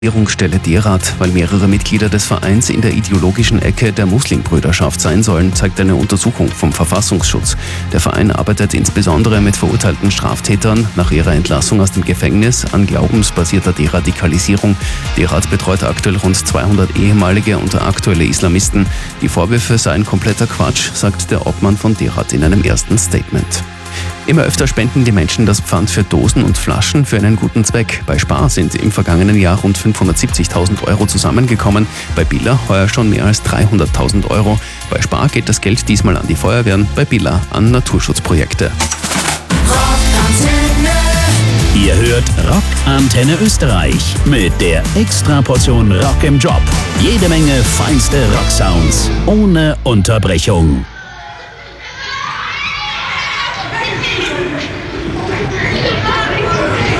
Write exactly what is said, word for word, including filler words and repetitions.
Stelle Derat, weil mehrere Mitglieder des Vereins in der ideologischen Ecke der Muslimbrüderschaft sein sollen, zeigt eine Untersuchung vom Verfassungsschutz. Der Verein arbeitet insbesondere mit verurteilten Straftätern nach ihrer Entlassung aus dem Gefängnis an glaubensbasierter Deradikalisierung. Derat betreut aktuell rund zweihundert ehemalige und aktuelle Islamisten. Die Vorwürfe seien kompletter Quatsch, sagt der Obmann von Derat in einem ersten Statement. Immer öfter spenden die Menschen das Pfand für Dosen und Flaschen für einen guten Zweck. Bei Spar sind im vergangenen Jahr rund fünfhundertsiebzigtausend Euro zusammengekommen, bei Billa heuer schon mehr als dreihunderttausend Euro. Bei Spar geht das Geld diesmal an die Feuerwehren, bei Billa an Naturschutzprojekte. Ihr hört Rock Antenne Österreich mit der Extraportion Rock im Job. Jede Menge feinste Rocksounds ohne Unterbrechung.